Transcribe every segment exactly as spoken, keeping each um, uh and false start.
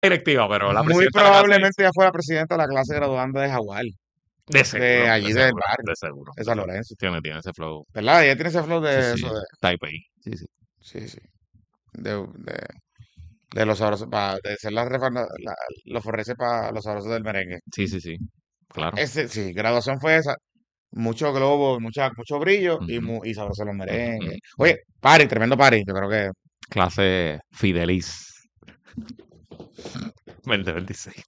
directiva, pero la Muy presidenta de la clase probablemente ya fue la presidenta de la clase graduanda de Jaguar, de de seguro, de allí del seguro, barrio, de seguro, de de San seguro. Lorenzo. Tiene, tiene ese flow. ¿Verdad? Ella tiene ese flow Sí, de sí, eso, de, Taipei. Sí, sí. sí, sí, de, de, de los sabrosos, pa- de ser la, refana- la- los forreces para los sabrosos del merengue. Sí, sí, sí. Claro. Ese, sí, graduación fue esa. Mucho globo, mucha, mucho brillo y, Ujú, mu- y sabrosos los ujú, merengues. ujú, ujú. Oye, party, tremendo party. Yo creo que Clase Fidelis veinte veintiséis.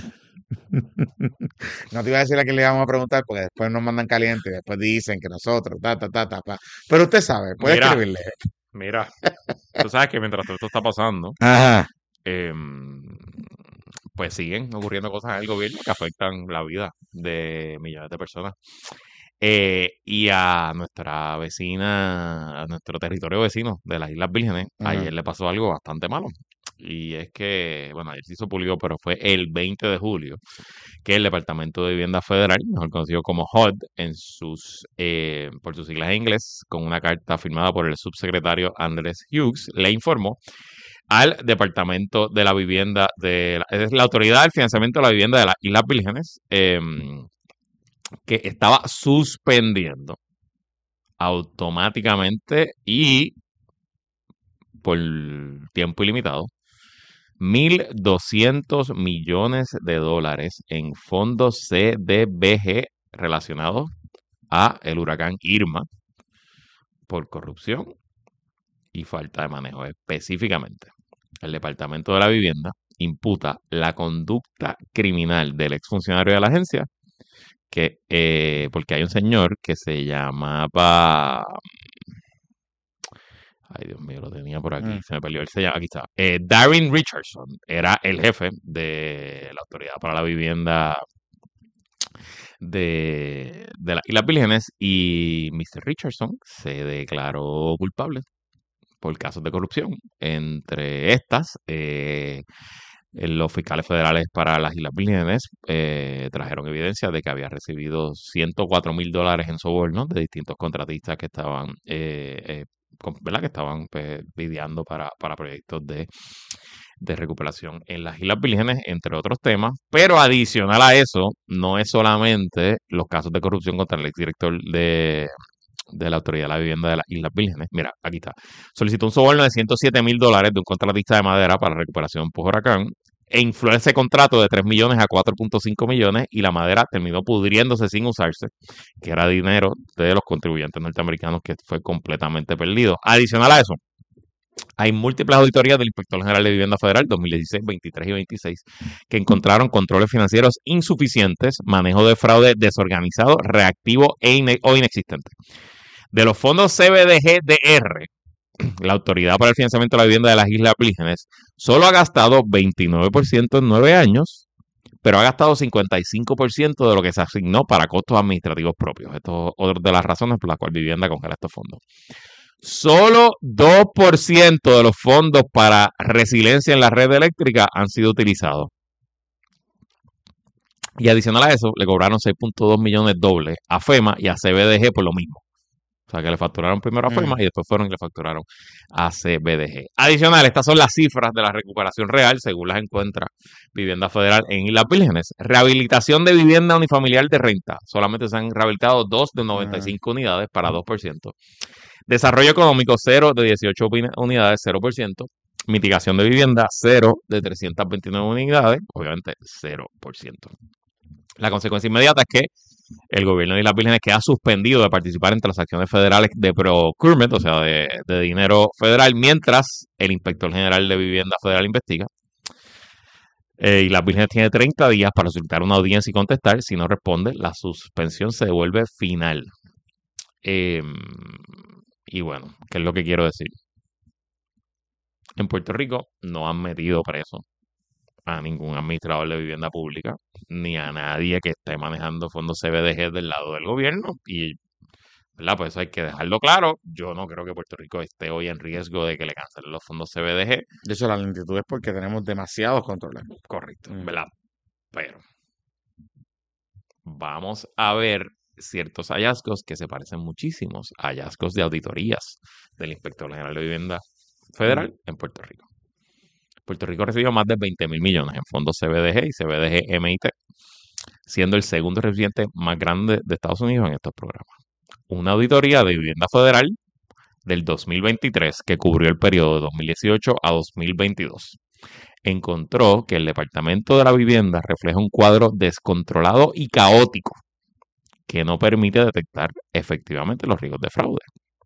no te iba a decir a quién le íbamos a preguntar porque después nos mandan caliente y después dicen que nosotros, ta, ta, ta, ta, pa. Pero usted sabe, puede Mira, escribirle. mira. Tú sabes que mientras todo esto está pasando, Ajá. em, pues siguen ocurriendo cosas en el gobierno que afectan la vida de millones de personas. Eh, y a nuestra vecina, a nuestro territorio vecino de las Islas Vírgenes, Ujú, ayer le pasó algo bastante malo. Y es que, bueno, ayer se hizo público, pero fue el veinte de julio que el Departamento de Vivienda Federal, mejor conocido como H U D en sus, eh, por sus siglas en inglés, con una carta firmada por el subsecretario Andrés Hughes, le informó al Departamento de la Vivienda de la, es la Autoridad del Financiamiento de la Vivienda de las Islas Vírgenes, eh, que estaba suspendiendo automáticamente y por tiempo ilimitado mil doscientos millones de dólares en fondos C D B G relacionados a el huracán Irma por corrupción y falta de manejo. Específicamente, el Departamento de la Vivienda imputa la conducta criminal del exfuncionario de la agencia, que eh, porque hay un señor que se llamaba, ay Dios mío, lo tenía por aquí, mm. se me perdió, él se llama, aquí está, eh, Darren Richardson, era el jefe de la Autoridad para la Vivienda de, de las Islas Vírgenes y mister Richardson se declaró culpable por casos de corrupción. Entre estas, eh, los fiscales federales para las Islas Vírgenes eh, trajeron evidencia de que había recibido ciento cuatro mil dólares en sobornos de distintos contratistas que estaban, eh, eh, con- ¿verdad? Que estaban pues, lidiando para, para proyectos de, de recuperación en las Islas Vírgenes, entre otros temas. Pero adicional a eso, no es solamente los casos de corrupción contra el exdirector de, de la Autoridad de la Vivienda de las Islas Vírgenes. Mira, aquí está. Solicitó un soborno de ciento siete mil dólares de un contratista de madera para recuperación post-huracán e infló ese contrato de tres millones a cuatro punto cinco millones y la madera terminó pudriéndose sin usarse, que era dinero de los contribuyentes norteamericanos que fue completamente perdido. Adicional a eso, hay múltiples auditorías del Inspector General de Vivienda Federal dos mil dieciséis, veintitrés y veintiséis que encontraron controles financieros insuficientes, manejo de fraude desorganizado, reactivo e ine o inexistente. De los fondos C B D G D R, la Autoridad para el Financiamiento de la Vivienda de las Islas Vírgenes, solo ha gastado veintinueve por ciento en nueve años, pero ha gastado cincuenta y cinco por ciento de lo que se asignó para costos administrativos propios. Esto es otra de las razones por las cuales Vivienda congela estos fondos. Solo dos por ciento de los fondos para resiliencia en la red eléctrica han sido utilizados. Y adicional a eso, le cobraron seis punto dos millones dobles a FEMA y a C B D G por lo mismo. O sea, que le facturaron primero a FEMA Mm. y después fueron y le facturaron a C B D G. Adicional, estas son las cifras de la recuperación real, según las encuentra Vivienda Federal en Islas Vírgenes. Rehabilitación de vivienda unifamiliar de renta. Solamente se han rehabilitado dos de noventa y Mm. cinco unidades para dos por ciento. Desarrollo económico, cero de dieciocho unidades, cero por ciento. Mitigación de vivienda, cero de trescientas veintinueve unidades, obviamente cero por ciento. La consecuencia inmediata es que el gobierno de Islas Vírgenes queda suspendido de participar en transacciones federales de procurement, o sea, de, de dinero federal, mientras el inspector general de vivienda federal investiga. Eh, y Las Vírgenes tiene treinta días para solicitar una audiencia y contestar. Si no responde, la suspensión se devuelve final. Eh, y bueno, ¿qué es lo que quiero decir? En Puerto Rico no han metido preso a ningún administrador de vivienda pública, ni a nadie que esté manejando fondos C B D G del lado del gobierno. Y, ¿verdad? Pues eso hay que dejarlo claro. Yo no creo que Puerto Rico esté hoy en riesgo de que le cancelen los fondos C B D G. De hecho, la lentitud es porque tenemos demasiados controles. Correcto, Mm. ¿verdad? Pero vamos a ver ciertos hallazgos que se parecen muchísimos a hallazgos de auditorías del Inspector General de Vivienda Mm. Federal en Puerto Rico. Puerto Rico recibió más de veinte mil millones en fondos C B D G y C B D G M I T, siendo el segundo recipiente más grande de Estados Unidos en estos programas. Una auditoría de vivienda federal del dos mil veintitrés, que cubrió el periodo de dos mil dieciocho a dos mil veintidós, encontró que el Departamento de la Vivienda refleja un cuadro descontrolado y caótico que no permite detectar efectivamente los riesgos de fraude.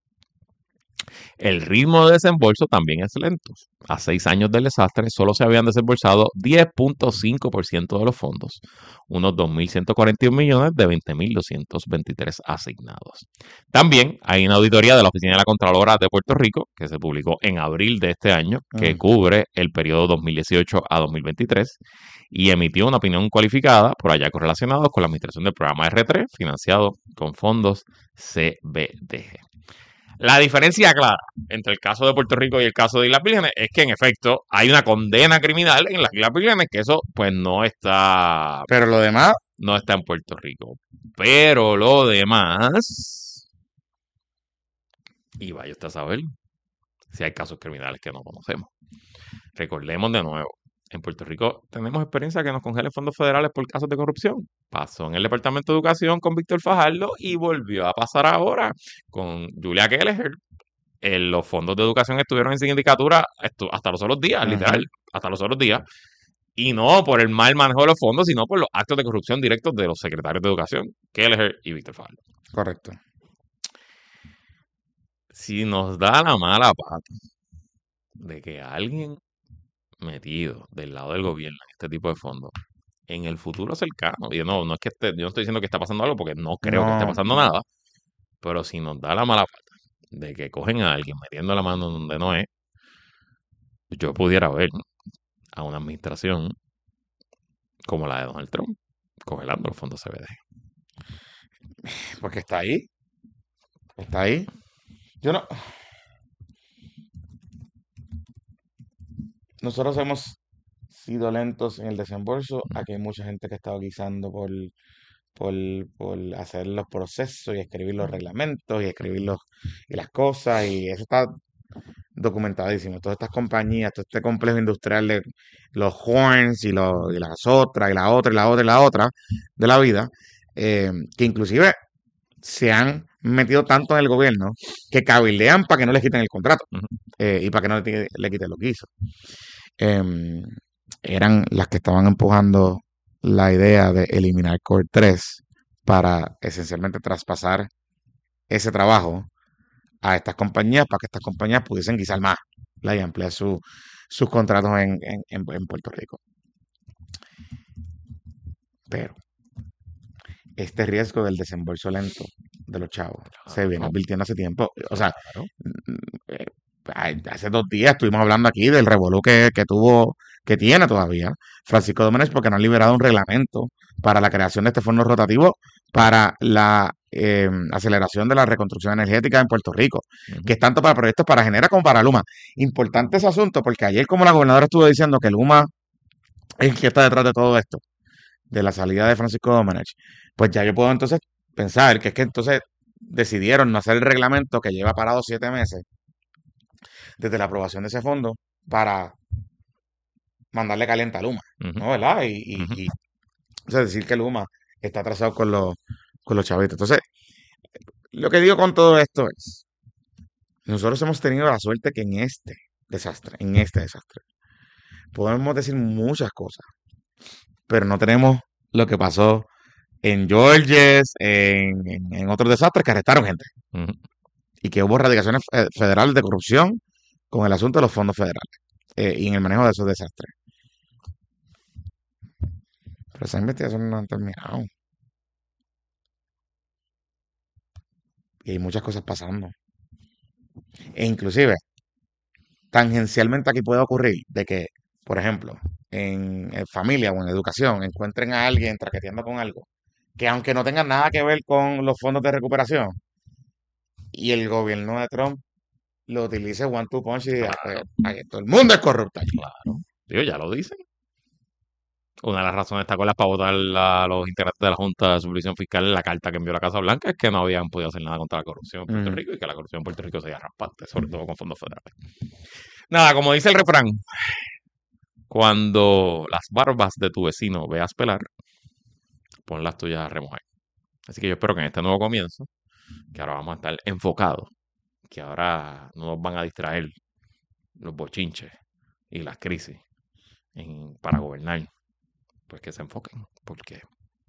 El ritmo de desembolso también es lento. A seis años del desastre solo se habían desembolsado diez punto cinco por ciento de los fondos, unos dos mil ciento cuarenta y un millones de veinte mil doscientos veintitrés asignados. También hay una auditoría de la Oficina de la Contralora de Puerto Rico, que se publicó en abril de este año, que Mm. cubre el periodo dos mil dieciocho a dos mil veintitrés y emitió una opinión cualificada por hallazgos relacionados con la administración del programa R tres financiado con fondos C B D G. La diferencia clara entre el caso de Puerto Rico y el caso de Islas Vírgenes es que en efecto hay una condena criminal en las Islas Vírgenes, que eso pues no está, Pero lo demás, no está en Puerto Rico. Pero lo demás, y vaya usted a saber si hay casos criminales que no conocemos. Recordemos de nuevo, en Puerto Rico tenemos experiencia que nos congelen fondos federales por casos de corrupción. Pasó en el Departamento de Educación con Víctor Fajardo y volvió a pasar ahora con Julia Kelleher. Eh, los fondos de educación estuvieron en sindicatura estu- hasta los otros días, ujú, literal, hasta los otros días. Y no por el mal manejo de los fondos, sino por los actos de corrupción directos de los secretarios de educación, Kelleher y Víctor Fajardo. correcto. Si nos da la mala pata de que alguien metido del lado del gobierno en este tipo de fondos, en el futuro cercano, y no, no es que esté, yo no estoy diciendo que está pasando algo porque no creo que esté No, pasando nada, pero si nos da la mala pata de que cogen a alguien metiendo la mano donde no es, yo pudiera ver a una administración como la de Donald Trump congelando los fondos C B D. porque está ahí, está ahí. Yo no, nosotros hemos sido lentos en el desembolso. Aquí hay mucha gente que ha estado guisando por, por, por hacer los procesos y escribir los reglamentos y escribir los, y las cosas, y eso está documentadísimo. Todas estas compañías, todo este complejo industrial de los Horns y, los, y las otras, y la otra, y la otra, y la otra de la vida, eh, que inclusive se han metido tanto en el gobierno que cabildean para que no les quiten el contrato Ujú. eh, y para que no le, le quiten lo que hizo. Em, eran las que estaban empujando la idea de eliminar Core tres para esencialmente traspasar ese trabajo a estas compañías para que estas compañías pudiesen guisar más ¿la? Y ampliar su- sus contratos en, en- en- en Puerto Rico. Pero este riesgo del desembolso lento de los chavos se viene Claro, advirtiendo hace tiempo. O sea, claro. mm, eh, ay, hace dos días estuvimos hablando aquí del revolú que, que tuvo, que tiene todavía Francisco Domenech porque no han liberado un reglamento para la creación de este fondo rotativo para la eh, aceleración de la reconstrucción energética en Puerto Rico, Ujú. que es tanto para proyectos para Genera como para Luma. Importante ese asunto porque ayer como la gobernadora estuvo diciendo que Luma es el que está detrás de todo esto, de la salida de Francisco Domenech, pues ya yo puedo entonces pensar que es que entonces decidieron no hacer el reglamento que lleva parado siete meses desde la aprobación de ese fondo para mandarle caliente a Luma, Ujú, ¿no? ¿Verdad? Y, y, ujú. y, o sea, decir que Luma está atrasado con los, con los chavitos. Entonces, lo que digo con todo esto es, nosotros hemos tenido la suerte que en este desastre, en este desastre, podemos decir muchas cosas, pero no tenemos lo que pasó en Georges, en, en, en otros desastres que arrestaron gente Ujú. y que hubo erradicaciones eh, federales de corrupción con el asunto de los fondos federales eh, y en el manejo de esos desastres. Pero esas investigaciones no han terminado y hay muchas cosas pasando. E inclusive, tangencialmente aquí puede ocurrir de que, por ejemplo, en, en familia o en educación encuentren a alguien traqueteando con algo que aunque no tenga nada que ver con los fondos de recuperación y el gobierno de Trump lo utilice one two punch y diga, pues, Claro, ay, todo el mundo es corrupto aquí. claro. Digo, ya lo dicen. Una de las razones está con las para votar a los integrantes de la Junta de Supervisión Fiscal en la carta que envió la Casa Blanca es que no habían podido hacer nada contra la corrupción en Puerto Ujú. Rico y que la corrupción en Puerto Rico sería rampante, sobre todo con fondos federales. Nada, como dice el refrán, Cuando las barbas de tu vecino veas pelar, pon las tuyas a remojar. Así que yo espero que en este nuevo comienzo, que ahora vamos a estar enfocados, que ahora no nos van a distraer los bochinches y las crisis en- para gobernar, pues que se enfoquen, porque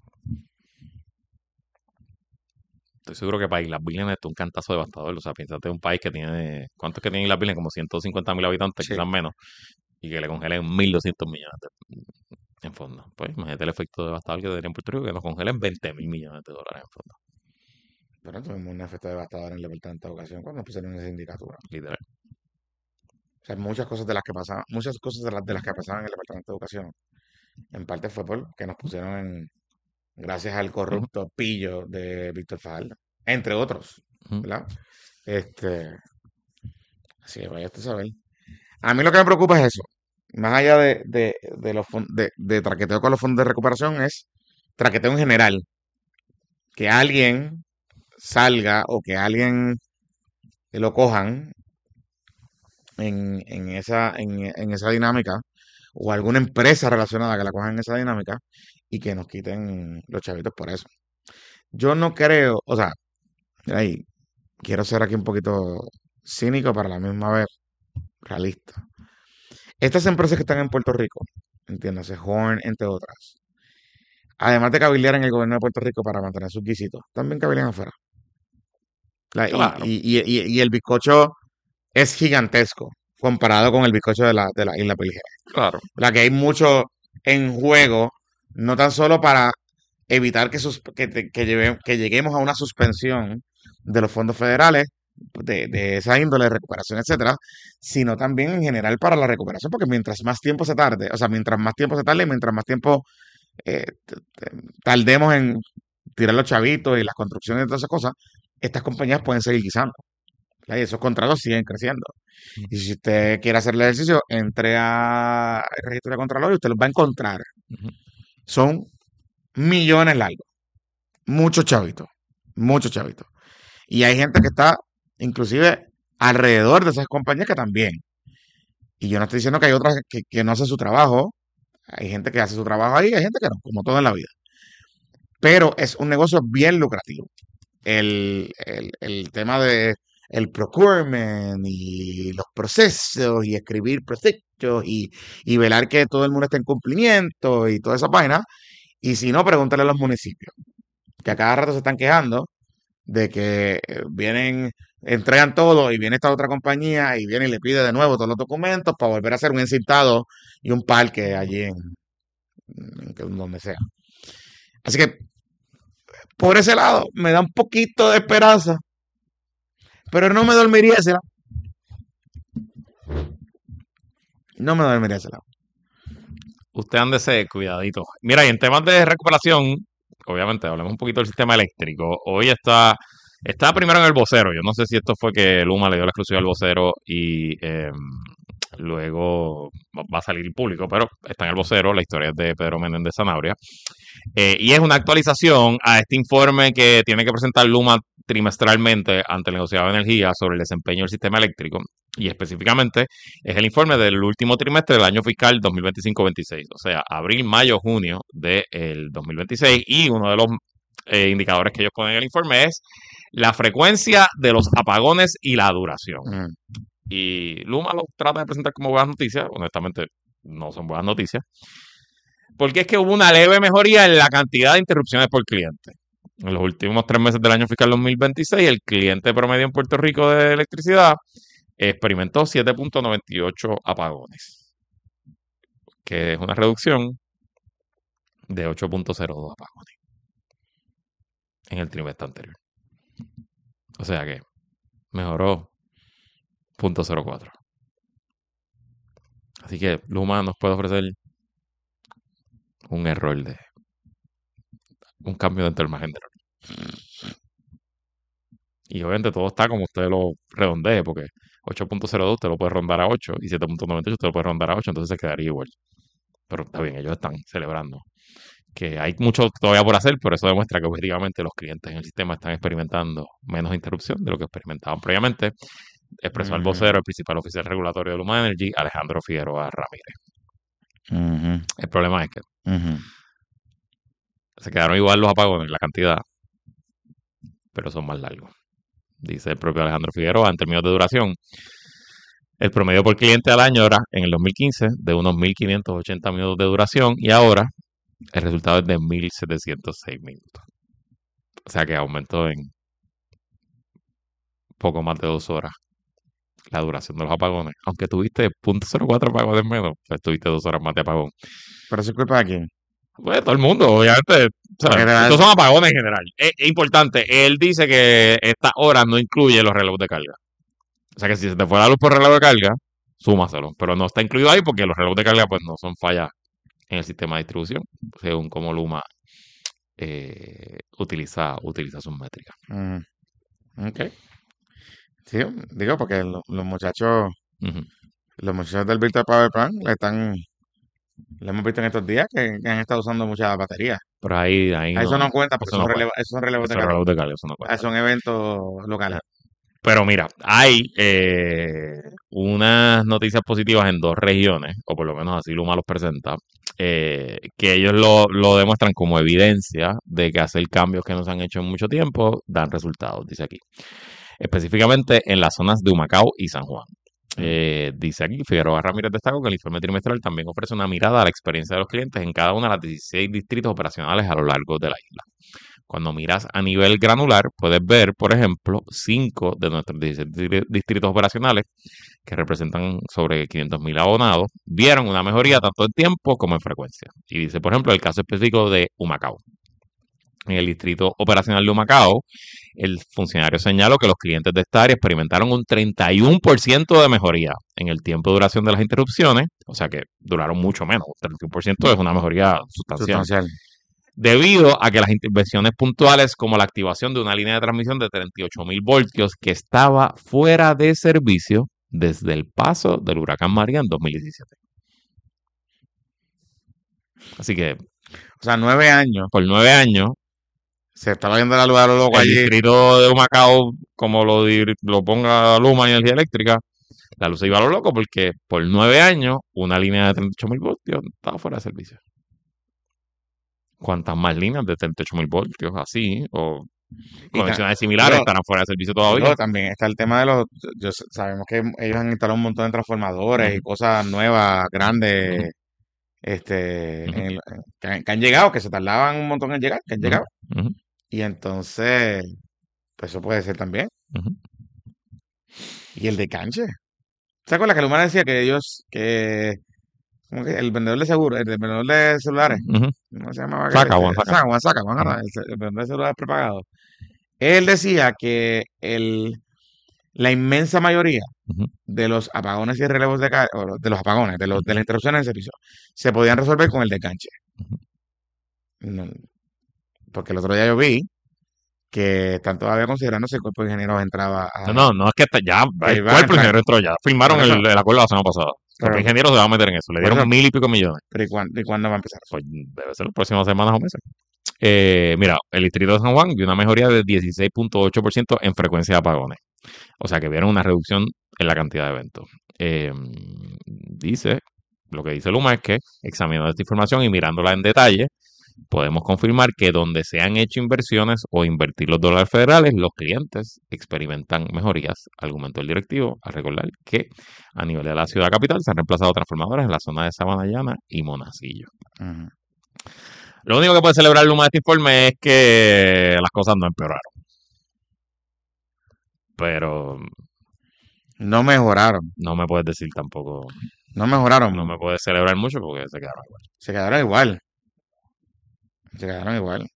estoy seguro que para Islas Vírgenes esto es un cantazo devastador. O sea, piénsate en un país que tiene, ¿cuántos que tiene Islas Vírgenes? Como ciento cincuenta mil habitantes, Sí. quizás menos, y que le congelen mil doscientos millones de- en fondo. Pues imagínate el efecto devastador que tendría en Puerto Rico, que nos congelen veinte mil millones de dólares en fondo, Pero tuvimos un efecto devastador en el Departamento de Educación cuando pusieron esa sindicatura. literal. O sea, muchas cosas de las que pasaban, muchas cosas de las, de las que pasaban en el Departamento de Educación, en parte fue porque nos pusieron en, gracias al Ujú, corrupto pillo de Víctor Fajardo, entre otros, ujú, ¿verdad? Este, así que vaya usted a saber. A mí lo que me preocupa es eso. Más allá de, de, de los fon- de, de traqueteo con los fondos de recuperación, es traqueteo en general. Que alguien salga o que alguien lo cojan en, en esa, en, en esa dinámica, o alguna empresa relacionada que la cojan en esa dinámica y que nos quiten los chavitos por eso. Yo no creo, o sea, ahí quiero ser aquí un poquito cínico, para la misma vez realista. Estas empresas que están en Puerto Rico, entiéndase, Horn, entre otras, además de cabildear en el gobierno de Puerto Rico para mantener sus quisitos, también cabildean afuera. La- y, claro, y, y, y- y el bizcocho es gigantesco comparado con el bizcocho de la, de la Isla Virgen. claro. La que hay mucho en juego, no tan solo para evitar que, sus- que, te- que, lleve- que lleguemos a una suspensión de los fondos federales, de, de esa índole, recuperación, etcétera, sino también en general para la recuperación, porque mientras más tiempo se tarde, o sea, mientras más tiempo se tarde, mientras más tiempo eh, t- t- tardemos en tirar los chavitos y las construcciones y todas esas cosas, estas compañías pueden seguir guisando. ¿Verdad? Y esos contratos siguen creciendo. Ujú, Y si usted quiere hacer el ejercicio, entre a el registro de Contralor y usted los va a encontrar. ujú, Son millones largos. Muchos chavitos. Muchos chavitos. Y hay gente que está inclusive alrededor de esas compañías que también. Y yo no estoy diciendo que hay otras que, que no hacen su trabajo. Hay gente que hace su trabajo ahí, hay gente que no, como todo en la vida. Pero es un negocio bien lucrativo. El, el, el tema de el procurement y los procesos y escribir proyectos y, y velar que todo el mundo esté en cumplimiento y toda esa vaina. Y si no, pregúntale a los municipios, que a cada rato se están quejando de que eh, vienen, entregan todo y viene esta otra compañía y viene y le pide de nuevo todos los documentos para volver a hacer un encintado y un parque allí en, en donde sea. Así que por ese lado me da un poquito de esperanza, pero no me dormiría ese lado. No me dormiría ese lado. Usted ándese cuidadito. Mira, y en temas de recuperación, obviamente, hablemos un poquito del sistema eléctrico. Hoy está, está primero en el vocero. Yo no sé si esto fue que Luma le dio la exclusiva al vocero y eh, luego va va a salir público, pero está en el vocero. La historia es de Pedro Menéndez Sanabria. Eh, y es una actualización a este informe que tiene que presentar Luma trimestralmente ante el negociado de energía sobre el desempeño del sistema eléctrico. Y específicamente es el informe del último trimestre del año fiscal dos mil veinticinco veintiséis, o sea, abril, mayo, junio del dos mil veintiséis. Y uno de los eh, indicadores que ellos ponen en el informe es la frecuencia de los apagones y la duración. Mm. Y Luma lo trata de presentar como buenas noticias, honestamente no son buenas noticias, porque es que hubo una leve mejoría en la cantidad de interrupciones por cliente. En los últimos tres meses del año fiscal dos mil veintiséis, el cliente promedio en Puerto Rico de electricidad experimentó siete punto noventa y ocho apagones, que es una reducción de ocho punto cero dos apagones en el trimestre anterior. O sea que mejoró punto cero cuatro. Así que Luma nos puede ofrecer un error de un cambio de intermargen de error. Y obviamente todo está como usted lo redondee, porque ocho punto cero dos usted lo puede rondar a ocho y siete punto noventa y ocho usted lo puede rondar a ocho, entonces se quedaría igual. Pero está bien, ellos están celebrando que hay mucho todavía por hacer, pero eso demuestra que objetivamente los clientes en el sistema están experimentando menos interrupción de lo que experimentaban previamente. Expresó al Ujú. vocero, el principal oficial regulatorio de Luma Energy, Alejandro Figueroa Ramírez. Ujú, El problema es que ujú. se quedaron igual los apagones, la cantidad, pero son más largos. Dice el propio Alejandro Figueroa, en términos de duración, el promedio por cliente al año era en el dos mil quince de unos mil quinientos ochenta minutos de duración y ahora el resultado es de mil setecientos seis minutos. O sea que aumentó en poco más de dos horas la duración de los apagones. Aunque tuviste punto cero cuatro apagones menos, pues tuviste dos horas más de apagón. Pero eso es culpa de quién. Pues todo el mundo, obviamente. O sea, Porque te estos das- son apagones en general. Es, es importante, él dice que estas horas no incluye los relevos de carga. O sea que si se te fue la luz por relevo de carga, súmaselo. Pero no está incluido ahí porque los relevos de carga pues no son fallas en el sistema de distribución, según como Luma eh, utiliza, utiliza sus métricas. Ujú, ok. Sí, digo, porque lo- los muchachos, Ujú. los muchachos del Virtual Power Plant le están, lo hemos visto en estos días que, que han estado usando muchas baterías. Pero ahí, ahí A eso no, no cuenta porque eso esos no son cuenta. relevos, esos son relevos de Esos carga. relevos de carga, eso no Ah, cuenta. son eventos locales. Pero mira, hay eh, unas noticias positivas en dos regiones, o por lo menos así Luma los presenta, eh, que ellos lo, lo demuestran como evidencia de que hacer cambios que no se han hecho en mucho tiempo dan resultados, dice aquí. Específicamente en las zonas de Humacao y San Juan. Mm. Eh, dice aquí, Figueroa Ramírez destacó que el informe trimestral también ofrece una mirada a la experiencia de los clientes en cada una de las dieciséis distritos operacionales a lo largo de la isla. Cuando miras a nivel granular, puedes ver, por ejemplo, cinco de nuestros dieciséis distritos operacionales, que representan sobre quinientos mil abonados, vieron una mejoría tanto en tiempo como en frecuencia. Y dice, por ejemplo, el caso específico de Humacao. En el distrito operacional de Humacao, el funcionario señaló que los clientes de esta área experimentaron un treinta y uno por ciento de mejoría en el tiempo de duración de las interrupciones, o sea que duraron mucho menos, treinta y uno por ciento es una mejoría sustancial, Sustancial. debido a que las intervenciones puntuales como la activación de una línea de transmisión de treinta y ocho mil voltios que estaba fuera de servicio desde el paso del huracán María en dos mil diecisiete. Así que O sea, nueve años. por nueve años, Se estaba viendo la luz a lo loco el allí. distrito de Humacao, como lo, lo ponga Luma y Energía Eléctrica, la luz se iba a lo loco porque por nueve años una línea de treinta y ocho mil voltios estaba fuera de servicio. ¿Cuántas más líneas de treinta y ocho mil voltios así o Y ta- conexiones similares digo, estarán fuera de servicio todavía? digo, también está el tema de los. Yo, sabemos que ellos han instalado un montón de transformadores y Ujú, cosas nuevas, ujú, grandes, este, ujú, en el- que, han, que han llegado, que se tardaban un montón en llegar, que han ujú, llegado. ujú, Y entonces, pues eso puede ser también. ujú, Y el de canche. ¿Se acuerdas que Lumana decía que ellos, que, como que el vendedor de seguros, el vendedor de celulares, ujú. ¿cómo se llamaba aquel? Saca, Este, Juan, saca. Saca, Juan Saca, Juan Ujú, Jara, el, ce- el vendedor de celulares prepagados. Él decía que el, la inmensa mayoría ujú, de los apagones y relevos de, ca- o de los apagones, de, los, de ujú, las interrupciones de servicio, se podían resolver con el de canche. ujú. No, porque el otro día yo vi que están todavía considerando si el cuerpo de ingenieros entraba No, a, no, no es que está- ya que el iban a cuerpo entrar. ingeniero entró ya. Por Firmaron eso, el, el acuerdo la semana pasada. El cuerpo pero, ingeniero se va a meter en eso. Le por eso, dieron mil y pico millones. pero ¿y cuándo, y cuándo va a empezar eso? Pues debe ser las próximas semanas o meses. Eh, mira, el distrito de San Juan vio una mejoría de dieciséis punto ocho por ciento en frecuencia de apagones. O sea que vieron una reducción en la cantidad de eventos. Eh, dice, lo que dice Luma es que examinando esta información y mirándola en detalle, podemos confirmar que donde se han hecho inversiones o invertir los dólares federales, los clientes experimentan mejorías, argumentó el directivo, al recordar que a nivel de la ciudad capital se han reemplazado transformadores en la zona de Sabana Llana y Monacillo. Ujú. Lo único que puede celebrar Luma de este informe es que las cosas no empeoraron. Pero No mejoraron, no me puedes decir tampoco, no no mejoraron, me puedes celebrar mucho porque se quedaron igual. se quedaron igual, se quedaron igual.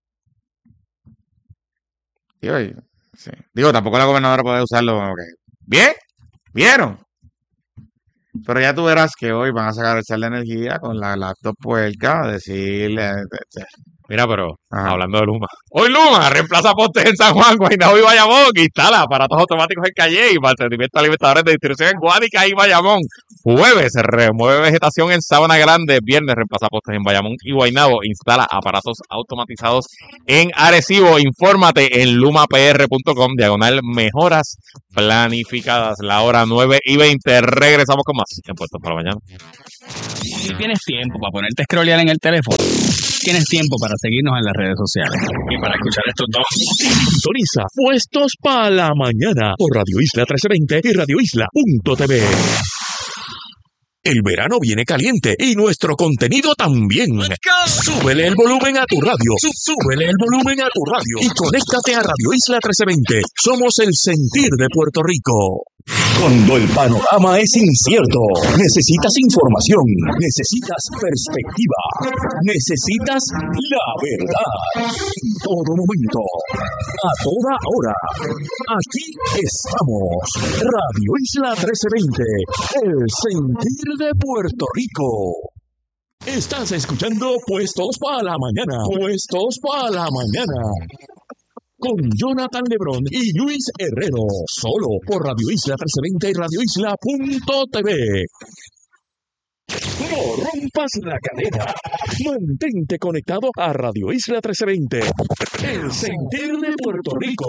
Digo, y- sí. Digo, tampoco la gobernadora puede usarlo como que, bien, vieron. Pero ya tú verás que hoy van a sacar el cel de energía con la laptop puerca a decirle, Mira, pero Ajá. hablando de Luma. Hoy Luma reemplaza postes en San Juan, Guaynabo y Bayamón. Instala aparatos automáticos en Calle y mantenimiento de alimentadores de distribución en Guánica y Bayamón. Jueves se remueve vegetación en Sabana Grande. Viernes reemplaza postes en Bayamón y Guaynabo. Instala aparatos automatizados en Arecibo. Infórmate en lumapr punto com, diagonal mejoras planificadas. La hora nueve y veinte. Regresamos con más en Puestos para la Mañana. Si tienes tiempo para ponerte a scrollear en el teléfono, tienes tiempo para seguirnos en las redes sociales y para escuchar estos dos. Sintoniza Puestos para la Mañana por Radio Isla trece veinte y radio isla punto t v. El verano viene caliente y nuestro contenido también. Súbele el volumen a tu radio. Súbele el volumen a tu radio y conéctate a Radio Isla trece veinte. Somos el sentir de Puerto Rico. Cuando el panorama es incierto, necesitas información, necesitas perspectiva, necesitas la verdad. En todo momento, a toda hora. Aquí estamos. Radio Isla trece veinte, el sentir de Puerto Rico. Estás escuchando Puestos para la Mañana. Puestos para la Mañana. Con Jonathan Lebrón y Luis Herrero, solo por Radio Isla trece veinte y radio isla punto t v. No rompas la cadena. Mantente conectado a Radio Isla trece veinte, el sentir de Puerto Rico.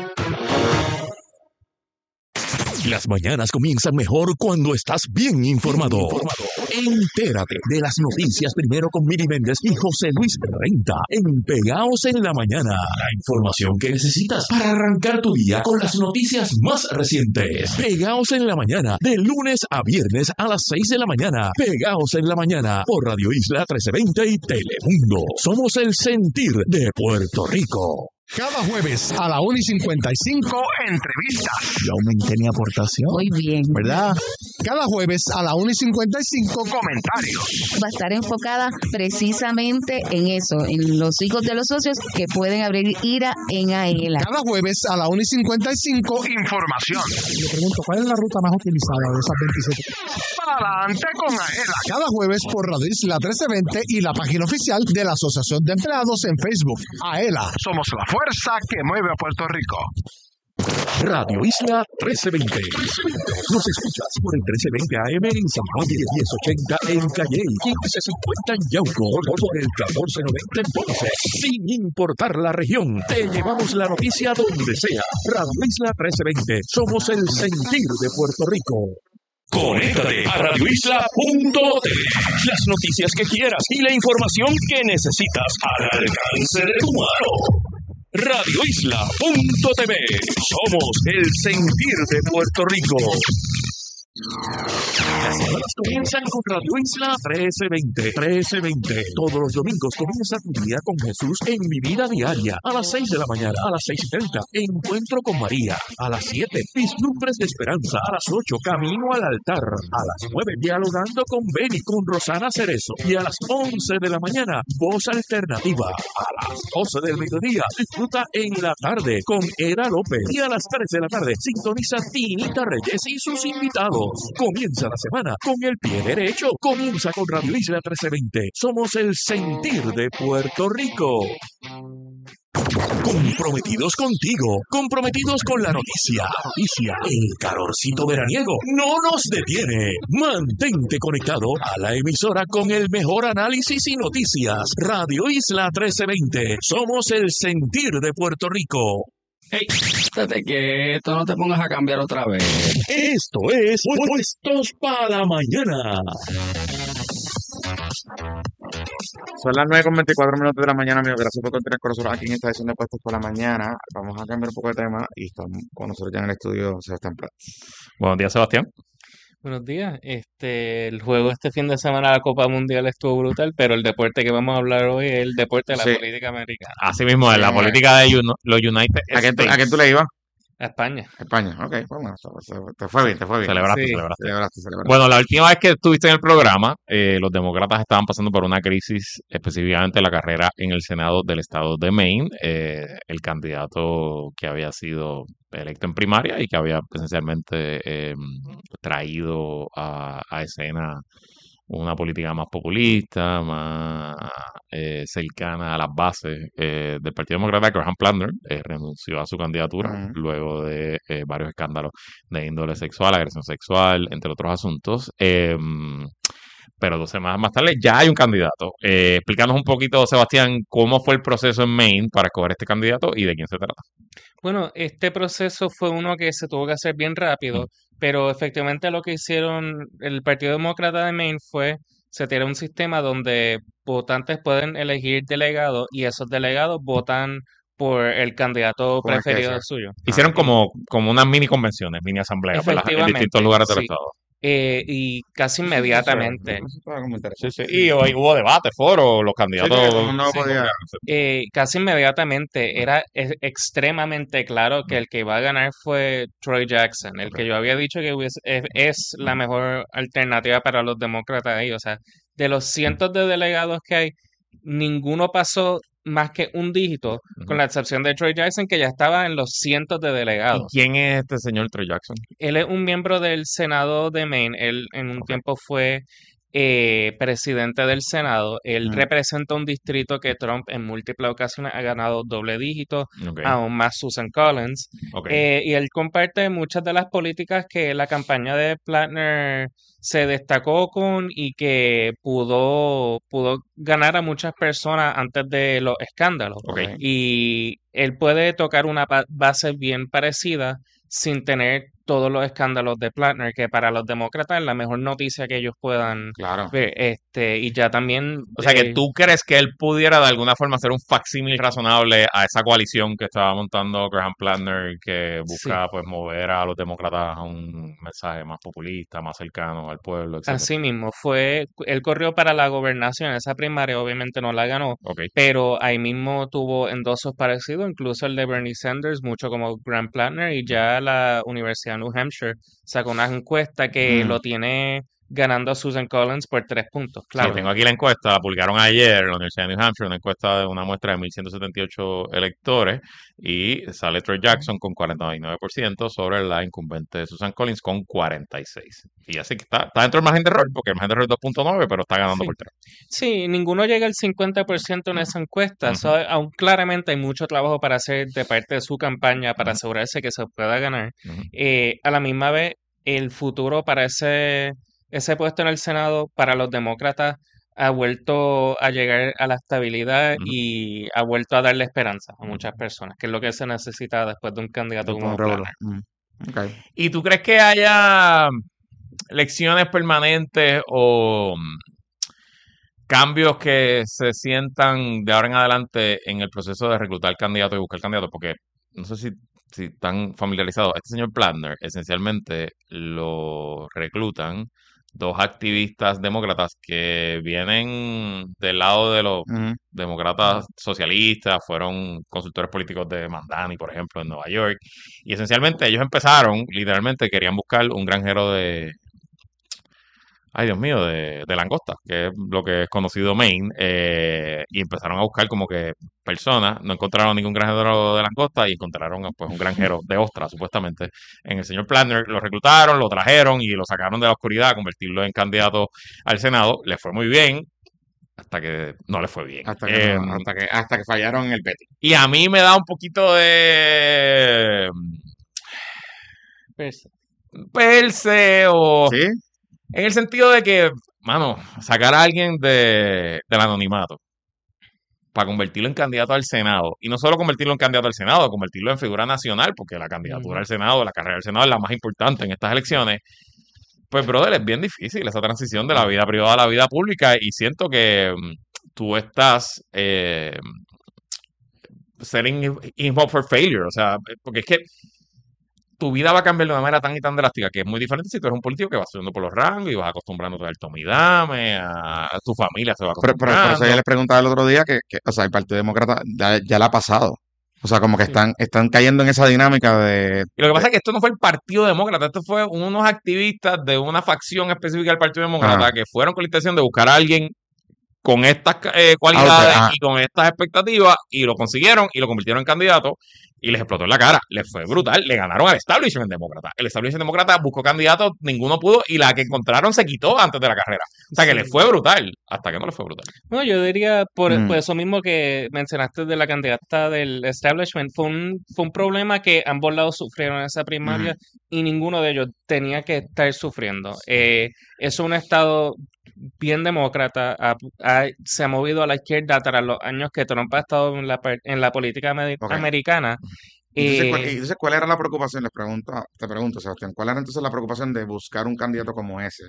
Las mañanas comienzan mejor cuando estás bien informado. Entérate de las noticias primero con Miri Méndez y José Luis Renta en Pegaos en la Mañana. La información que necesitas para arrancar tu día con las noticias más recientes. Pegaos en la Mañana, de lunes a viernes a las seis de la mañana. Pegaos en la Mañana por Radio Isla trece veinte y Telemundo. Somos el sentir de Puerto Rico. Cada jueves a la una y cincuenta y cinco, entrevistas. Yo aumenté mi aportación. Muy bien. ¿Verdad? Cada jueves a la una y cincuenta y cinco, comentarios. Va a estar enfocada precisamente en eso, en los hijos de los socios que pueden abrir IRA en AELA. Cada jueves a la una y cincuenta y cinco, información. Le pregunto, ¿cuál es la ruta más utilizada de esas veintisiete? Para adelante con AELA. Cada jueves por Radio Isla trece veinte y la página oficial de la Asociación de Empleados en Facebook. AELA. Somos la fuerza que mueve a Puerto Rico. Radio Isla trece veinte. Nos escuchas por el trece veinte A M en San Juan y el diez ochenta en Calle, quince cincuenta en Yauco, por el catorce noventa en Ponce. Sin importar la región, te llevamos la noticia donde sea. Radio Isla trece veinte. Somos el sentir de Puerto Rico. Conéctate a radio isla punto t v. Las noticias que quieras y la información que necesitas al alcance de tu mano. radio isla punto t v. Somos el sentir de Puerto Rico. Las semanas comienzan con Radio Isla trece veinte. trece veinte. Todos los domingos comienza tu día con Jesús en Mi Vida Diaria. A las seis de la mañana, a las seis y treinta, Encuentro con María. A las siete, Vislumbres de Esperanza. A las ocho, Camino al Altar. A las nueve, Dialogando con Beni, con Rosana Cerezo. Y a las once de la mañana, Voz Alternativa. A las doce del mediodía, disfruta En la Tarde con Era López. Y a las tres de la tarde, sintoniza Tinita Reyes y sus invitados. Comienza la semana con el pie derecho. Comienza con Radio Isla trece veinte. Somos el sentir de Puerto Rico. Comprometidos contigo, comprometidos con la noticia. Noticia. El calorcito veraniego no nos detiene. Mantente conectado a la emisora con el mejor análisis y noticias. Radio Isla trece veinte. Somos el sentir de Puerto Rico. Hey, espérate que esto no te pongas a cambiar otra vez. Esto es Puestos para la Mañana. Son las nueve con veinticuatro minutos de la mañana, amigos. Gracias por continuar con nosotros aquí en esta edición de Puestos por la Mañana. Vamos a cambiar un poco de tema y estamos con nosotros ya en el estudio Sebastián Prats. Buenos días, Sebastián. Buenos días. Este, el juego este fin de semana de la Copa Mundial estuvo brutal, pero el deporte que vamos a hablar hoy es el deporte de la Sí. política americana. Así mismo, en la Eh, política de Uni- los United ¿A quién, tú, States. ¿A quién tú le ibas? A España. España. Ok, bueno, eso- eso- te fue bien, te fue bien. Celebraste, Sí. celebraste. Celebraste, celebraste. Bueno, la última vez que estuviste en el programa, eh, los demócratas estaban pasando por una crisis, específicamente la carrera en el Senado del estado de Maine. Eh, el candidato que había sido electo en primaria y que había esencialmente eh, traído a, a escena una política más populista, más eh, cercana a las bases eh, del Partido Demócrata, Graham Planner, eh, renunció a su candidatura Ujú. luego de eh, varios escándalos de índole sexual, agresión sexual, entre otros asuntos. Eh, pero dos semanas más tarde ya hay un candidato. Eh, explícanos un poquito, Sebastián, cómo fue el proceso en Maine para escoger este candidato y de quién se trata. Bueno, este proceso fue uno que se tuvo que hacer bien rápido, Mm. pero efectivamente lo que hicieron el Partido Demócrata de Maine fue setear un sistema donde votantes pueden elegir delegados y esos delegados votan por el candidato Como el que preferido sea. suyo. Hicieron Y como, como unas mini convenciones, mini asambleas, ¿verdad? En distintos efectivamente, lugares del sí. estado. Eh, y casi Eso, eso, era- inmediatamente, eso estaba como Sí, interesante. sí. Y hoy hubo debate, foro, los Sí, sí, candidatos. todo el mundo sí, podía. eh, casi inmediatamente era e- extremadamente claro que Mm. el que iba a ganar fue Troy Jackson, el Ok. que yo había dicho que hubiese- es, es la Mm. mejor alternativa para los demócratas ahí. O sea, de los cientos de delegados que hay, ninguno pasó más que un dígito, con Ujú. la excepción de Troy Jackson, que ya estaba en los cientos de ¿Y delegados. quién es este señor Troy Jackson? Él es un miembro del Senado de Maine. Él en un Ok. tiempo fue eh, presidente del Senado. Él Mm. representa un distrito que Trump en múltiples ocasiones ha ganado doble dígito, Ok. aún más Susan Collins. Ok. Eh, y él comparte muchas de las políticas que la campaña de Platner se destacó con y que pudo, pudo ganar a muchas personas antes de los escándalos. Ok. Ok. Y él puede tocar una ba- base bien parecida sin tener todos los escándalos de Platner, que para los demócratas es la mejor noticia que ellos puedan Claro. ver. Este, y ya también, O sea que eh, tú crees que él pudiera de alguna forma hacer un facsímil razonable a esa coalición que estaba montando Graham Planner, que sí, busca pues mover a los demócratas a un mensaje más populista, más cercano al pueblo, etcétera. así mismo fue, él corrió para la gobernación, esa primaria obviamente no la ganó, Ok. pero ahí mismo tuvo endosos parecidos, incluso el de Bernie Sanders, mucho como Graham Platner, y ya la Universidad de New Hampshire sacó una encuesta que Mm. lo tiene ganando a Susan Collins por tres puntos, Sí, claro. tengo aquí la encuesta, la publicaron ayer en la Universidad de New Hampshire, una encuesta de una muestra de mil ciento setenta y ocho electores y sale Troy Jackson con cuarenta y nueve por ciento sobre la incumbente Susan Collins con cuarenta y seis por ciento. Y así que está, está dentro del margen de error, porque el margen de error es dos punto nueve, pero está ganando Sí. por tres. Sí, ninguno llega al cincuenta por ciento en esa encuesta. Ujú. So, aún claramente hay mucho trabajo para hacer de parte de su campaña para Ujú. asegurarse que se pueda ganar. Ujú. Eh, a la misma vez, el futuro para ese, ese puesto en el Senado para los demócratas ha vuelto a llegar a la estabilidad Ujú. y ha vuelto a darle esperanza a Ujú. muchas personas, que es lo que se necesita después de un candidato Después un como revolú. Planner. Mm. Ok. ¿Y tú crees que haya elecciones permanentes o mm, cambios que se sientan de ahora en adelante en el proceso de reclutar candidatos y buscar candidatos? Porque no sé si, si están familiarizados. Este señor Platner, esencialmente lo reclutan dos activistas demócratas que vienen del lado de los Ujú. demócratas socialistas, fueron consultores políticos de Mandani, por ejemplo, en Nueva York. Y esencialmente ellos empezaron, literalmente querían buscar un granjero de, ay Dios mío, de, de langosta, que es lo que es conocido Maine, eh, y empezaron a buscar como que personas, no encontraron ningún granjero de langosta y encontraron pues un granjero de ostras, supuestamente, en el señor Planner. Lo reclutaron, lo trajeron y lo sacaron de la oscuridad a convertirlo en candidato al Senado. Le fue muy bien, hasta que no le fue bien. Hasta que, Eh, no- hasta que, hasta que fallaron en el betting. y a mí me da un poquito de Pues, perse o ¿Sí? en el sentido de que, mano, sacar a alguien de, del anonimato para convertirlo en candidato al Senado, y no solo convertirlo en candidato al Senado, convertirlo en figura nacional, porque la candidatura ujú. al Senado, la carrera al Senado es la más importante en estas elecciones. Pues, brother, es bien difícil esa transición de la vida privada a la vida pública, y siento que mm, tú estás eh, setting him up for failure, o sea, porque es que tu vida va a cambiar de una manera tan y tan drástica que es muy diferente si tú eres un político que vas subiendo por los rangos y vas acostumbrándote al tome y dame, a, a tu familia se va Pero, pero por eso acostumbrando. yo les preguntaba el otro día que, que, o sea, el Partido Demócrata ya, ya le ha pasado. O sea, como que Sí. están, están cayendo en esa dinámica de, Y lo que pasa de- es que esto no fue el Partido Demócrata, esto fue unos activistas de una facción específica del Partido Demócrata Ajá. que fueron con la intención de buscar a alguien con estas eh, Ah, ok, cualidades ajá. y con estas expectativas y lo consiguieron y lo convirtieron en candidato. y les explotó en la cara. Les fue brutal. Le ganaron al establishment demócrata. El establishment demócrata buscó candidatos, ninguno pudo, y la que encontraron se quitó antes de la carrera. O sea que Sí. les fue brutal, hasta que no les fue brutal. No, yo diría, por, Mm. por eso mismo que mencionaste de la candidata del establishment, fue un, fue un problema que ambos lados sufrieron en esa primaria y ninguno de ellos tenía que estar sufriendo. Eh, es un estado bien demócrata, ha- ha- se ha movido a la izquierda tras los años que Trump ha estado en la, per- en la política ame- Ok. americana. Entonces, ¿cuál, Eh, y entonces, ¿cuál era la preocupación? Les pregunto, te pregunto, Sebastián, ¿cuál era entonces la preocupación de buscar un candidato como ese?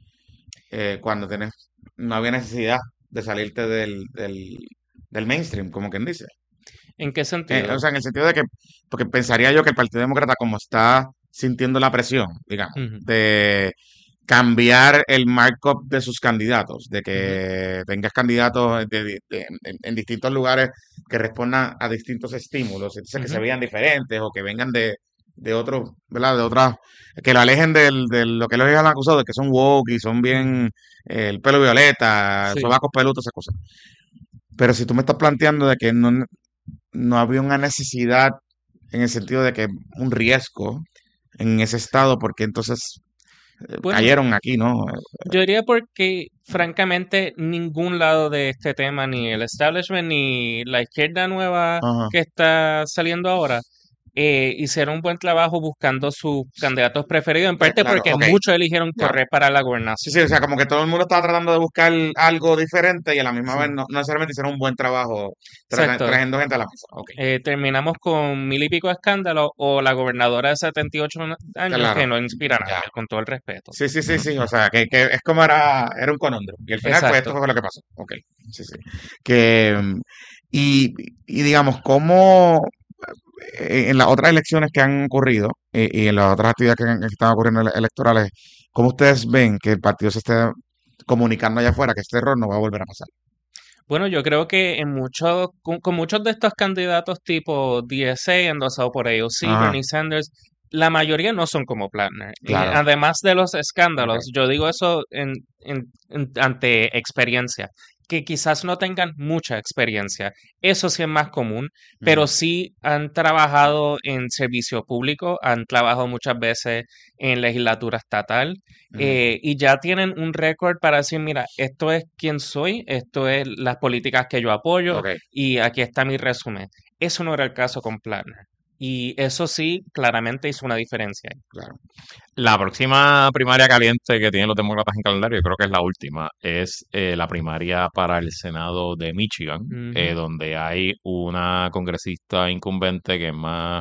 Eh, cuando tenés, no había necesidad de salirte del, del, del mainstream, como quien dice. ¿En qué Eh, sentido? o sea, en el sentido de que, porque pensaría yo que el Partido Demócrata, como está sintiendo la presión, digamos, Ujú. de cambiar el markup de sus candidatos, de que tengas candidatos de- de- de- en, en distintos lugares que respondan a distintos estímulos, entonces que se Ujú. vean diferentes o que vengan de, de otros, ¿verdad? De otras, que lo alejen del, de lo que ellos han acusado, de que son woke y son bien eh, el pelo violeta, Sí. sobacos peludos, esas cosas. Pero si tú me estás planteando de que no, no había una necesidad en el sentido de que un riesgo en ese estado, porque entonces eh, Bueno, cayeron aquí, ¿no? yo diría porque, francamente, ningún lado de este tema, ni el establishment, ni la izquierda nueva Ajá. que está saliendo ahora, eh, hicieron un buen trabajo buscando sus candidatos preferidos, en Eh, parte claro, porque ok. muchos eligieron Ya. correr para la Sí, gobernación. sí, o sea, como que todo el mundo estaba tratando de buscar algo diferente y a la misma Sí. vez no, no necesariamente hicieron un buen trabajo tra- Exacto. trayendo gente a la mesa. Ok, Eh, terminamos con mil y pico escándalos o la gobernadora de setenta y ocho años claro. que no inspira a Ya. nadie, con todo el respeto. Sí, sí, sí, sí, o sea, que, que es como era, era un conundrum. Y al final, pues, Exacto. esto fue lo que pasó. Ok, sí, sí. Que, mm, y, y digamos, ¿cómo eh, en las otras elecciones que han ocurrido eh, y en las otras actividades que, han- que están ocurriendo ele- electorales, cómo ustedes ven que el partido se esté comunicando allá afuera que este error no va a volver a pasar? Bueno, yo creo que en muchos, con, con muchos de estos candidatos tipo D S A, endosado por A O C, Ajá, Bernie Sanders, la mayoría no son como Platner. Y claro. además de los Ok. escándalos, yo digo eso en, en- en- ante experiencia, que quizás no tengan mucha experiencia. Eso sí es más común, pero Ujú, sí han trabajado en servicio público, han trabajado muchas veces en legislatura estatal, ujú. eh, y ya tienen un récord para decir, mira, esto es quién soy, esto es las políticas que yo apoyo Ok, y aquí está mi resumen. Eso no era el caso con Platner. Y eso sí, claramente hizo una diferencia. claro. La próxima primaria caliente que tienen los demócratas en calendario, yo creo que es la última, es eh, la primaria para el Senado de Michigan, eh, Ujú. donde hay una congresista incumbente que es más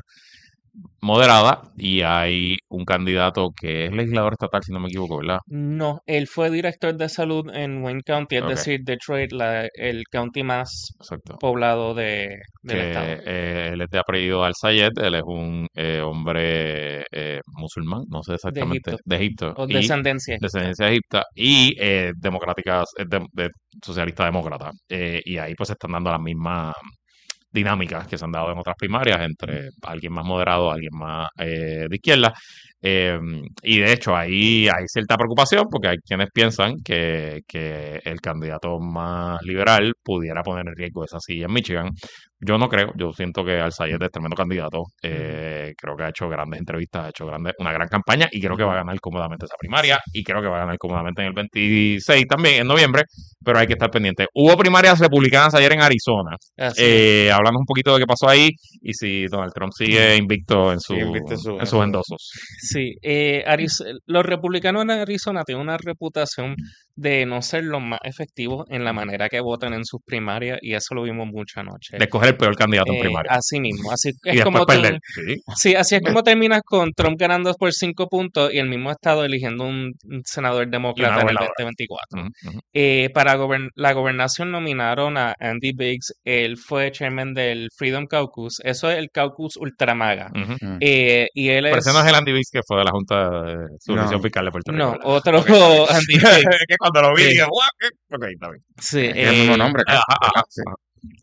moderada y hay un candidato que es legislador estatal, si no me equivoco, ¿verdad? No, él fue director de salud en Wayne County, es Ok, decir, Detroit, la- el county más exacto. poblado de, del Que estado. eh, él es de apellido Al-Sayed, él es un eh, hombre eh, musulmán, no sé De exactamente, Egipto, de Egipto, o y descendencia egipcia. descendencia egipta, y eh, democráticas, eh, de, de socialista demócrata. Eh, y ahí pues se están dando las mismas dinámicas que se han dado en otras primarias entre alguien más moderado, alguien más eh, de izquierda. Eh, y de hecho ahí hay cierta preocupación porque hay quienes piensan que, que el candidato más liberal pudiera poner en riesgo esa silla en Michigan. Yo no creo, yo siento que Al-Sayed es tremendo candidato. Ujú. Eh, creo que ha hecho grandes entrevistas, ha hecho grandes, una gran campaña y creo que va a Ujú. ganar cómodamente esa primaria y creo que va a ganar cómodamente en el veintiséis también, en noviembre, pero hay que estar pendiente. Hubo primarias republicanas ayer en Arizona. Así es. Eh, hablando un poquito de qué pasó ahí y si Donald Trump sigue invicto en, su, Sigue invicto en su, en en sus su, endosos. Sí, eh, Ariz- los republicanos en Arizona tienen una reputación de no ser los más efectivos en la manera que votan en sus primarias y eso lo vimos mucho anoche. De escoger el peor candidato en Eh, primaria. así mismo, así Y es después como perder. tú, Sí. sí, así es como terminas con Trump ganando por cinco puntos y el mismo estado eligiendo un, un senador Y una demócrata en el gobernadora. veinte veinticuatro. Ujú, ujú. Eh, para gobern- la gobernación nominaron a Andy Biggs, él fue chairman del Freedom Caucus, eso es el caucus ultramaga. Ujú. Mm. Eh, y él Pero ese no es es, el Andy Biggs que fue de la Junta de Supervisión No, Fiscal de Puerto Rico, no, ¿verdad? otro Ok, está bien. Andy Biggs. Es que cuando lo vi Eh, dije, "What?" Ok, está bien. sí, es el mismo eh, nombre, Ajá, acá, ajá, ¿verdad? Sí. ajá.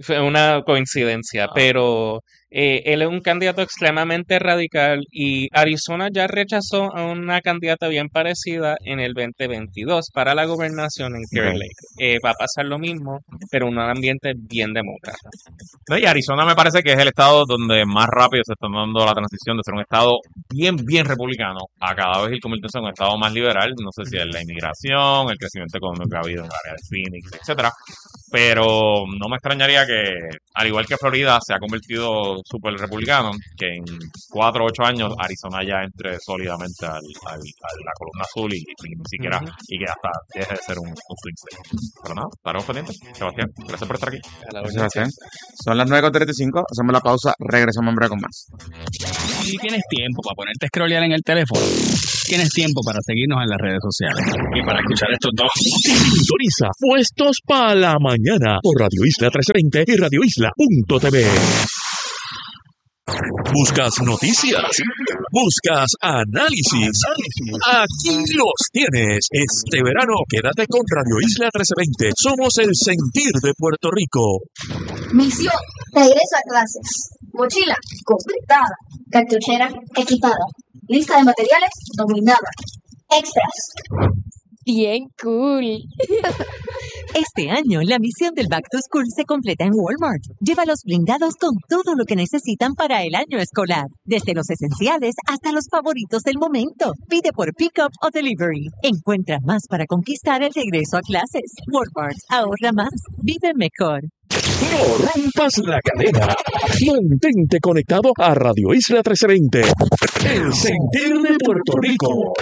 fue una coincidencia, Ah. pero eh, él es un candidato extremadamente radical y Arizona ya rechazó a una candidata bien parecida en el veinte veintidós para la gobernación en Kerry Ok. Lake. Eh, va a pasar lo mismo, pero en un ambiente bien demócrata. No, y Arizona me parece que es el estado donde más rápido se está dando la transición de ser un estado bien, bien republicano a cada vez ir convirtiéndose en un estado más liberal. No sé si es la inmigración, el crecimiento económico que ha habido en el área de Phoenix, etcétera. Pero no me extrañaría que, al igual que Florida se ha convertido súper republicano, que en cuatro o ocho años Arizona ya entre sólidamente al, al- a la columna azul y, y ni siquiera, Ujú. y que hasta deje de ser un, un swing state. Pero nada, estaremos pendientes. Sebastián, gracias por estar aquí. A la Gracias, orden Sebastián. siempre. Son las nueve con treinta y cinco, hacemos la pausa, regresamos en breve con más. Si tienes tiempo para ponerte a scrollear en el teléfono, tienes tiempo para seguirnos en las redes sociales y para escuchar estos dos. Sintoniza Puestos para la Mañana por Radio Isla trece veinte y radio isla punto t v. ¿Buscas noticias? ¿Buscas análisis? Aquí los tienes. Este verano quédate con Radio Isla trece veinte. Somos el sentir de Puerto Rico. Misión, regreso a clases. Mochila, completada. Cartuchera, equipada. Lista de materiales, dominada. Extras. Bien cool. Este año, la misión del Back to School se completa en Walmart. Llévalos blindados con todo lo que necesitan para el año escolar. Desde los esenciales hasta los favoritos del momento. Pide por pick-up o delivery. Encuentra más para conquistar el regreso a clases. Walmart, ahorra más. Vive mejor. No rompas la cadena. Mantente conectado a Radio Isla trece veinte. El sentir de Puerto Rico.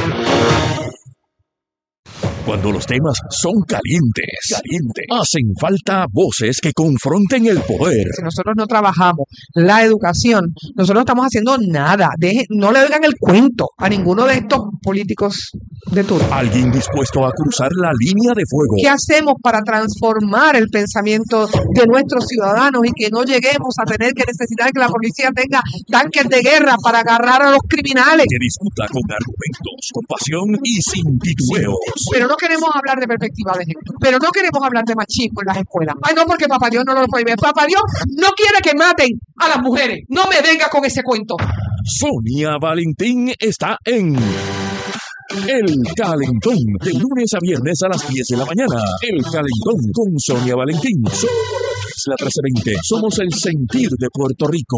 Cuando los temas son calientes, calientes, hacen falta voces que confronten el poder. Si nosotros no trabajamos la educación, nosotros no estamos haciendo nada. Deje, no le oigan el cuento a ninguno de estos políticos de turno. Alguien dispuesto a cruzar la línea de fuego. ¿Qué hacemos para transformar el pensamiento de nuestros ciudadanos y que no lleguemos a tener que necesitar que la policía tenga tanques de guerra para agarrar a los criminales? Que discuta con argumentos, con pasión y sin titubeos. Pero no queremos hablar de perspectiva de género. Pero no queremos hablar de machismo en las escuelas. Ay, no, porque Papá Dios no lo prohíbe. Papá Dios no quiere que maten a las mujeres. No me venga con ese cuento. Sonia Valentín está en El Calentón, de lunes a viernes a las diez de la mañana. El Calentón con Sonia Valentín. Somos la trece veinte. Somos el sentir de Puerto Rico.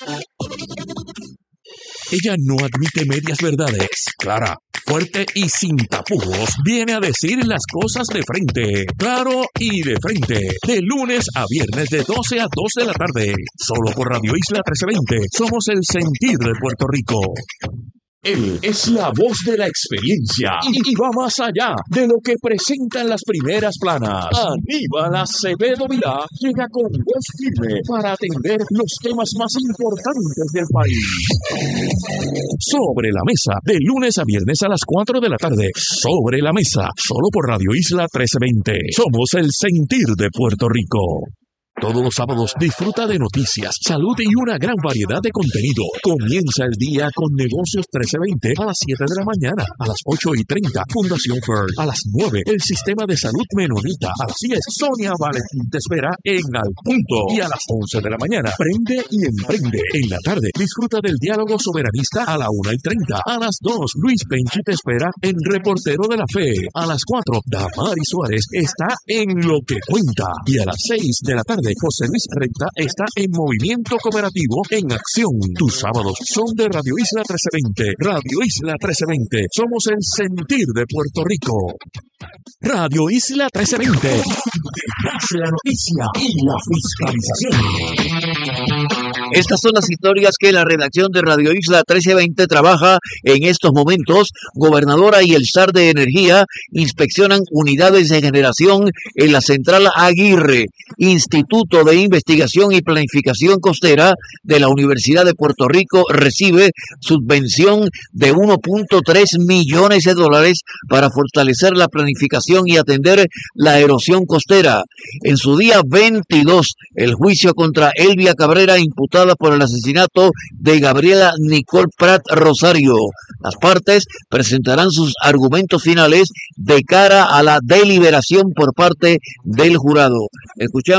Ella no admite medias verdades. Clara, fuerte y sin tapujos, viene a decir las cosas de frente. Claro y de frente. De lunes a viernes de doce a dos de la tarde. Solo por Radio Isla trece veinte. Somos el sentir de Puerto Rico. Él es la voz de la experiencia y, y va más allá de lo que presentan las primeras planas. Aníbal Acevedo Vilá llega con voz firme para atender los temas más importantes del país. Sobre la mesa, de lunes a viernes a las cuatro de la tarde. Sobre la mesa, solo por Radio Isla trece veinte. Somos el sentir de Puerto Rico. Todos los sábados disfruta de noticias, salud y una gran variedad de contenido. Comienza el día con Negocios trece veinte a las siete de la mañana, a las ocho y treinta, Fundación Fern, a las nueve, el Sistema de Salud Menonita, a las diez, Sonia Valentín te espera en Al Punto, y a las once de la mañana, Prende y Emprende. En la tarde, disfruta del diálogo soberanista a la una y treinta, a las dos, Luis Penchi te espera en Reportero de la Fe, a las cuatro, Damari Suárez está en Lo que Cuenta, y a las seis de la tarde, José Luis Recta está en Movimiento Cooperativo en Acción. Tus sábados son de Radio Isla trece veinte. Radio Isla trece veinte. Somos el sentir de Puerto Rico. Radio Isla trece veinte. La noticia y la fiscalización. Estas son las historias que la redacción de Radio Isla trece veinte trabaja en estos momentos. Gobernadora y el S A R de Energía inspeccionan unidades de generación en la Central Aguirre. Instituto de Investigación y Planificación Costera de la Universidad de Puerto Rico recibe subvención de uno punto tres millones de dólares para fortalecer la planificación y atender la erosión costera. En su día veintidós, el juicio contra Elvia Cabrera, imputada por el asesinato de Gabriela Nicole Prat Rosario. Las partes presentarán sus argumentos finales de cara a la deliberación por parte del jurado. Escuchamos